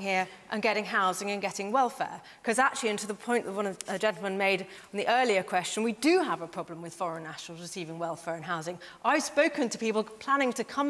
here and getting housing and getting welfare. Because actually, and to the point that one of the gentlemen made in the earlier question, we do have a problem with foreign nationals receiving welfare and housing. I've spoken to people planning to come